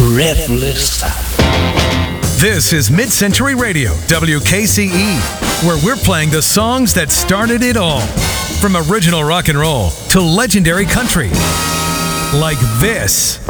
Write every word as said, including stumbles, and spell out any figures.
Riffless. This is Mid-Century Radio, W K C E, where we're playing the songs that started it all. From original rock and roll to legendary country. Like this.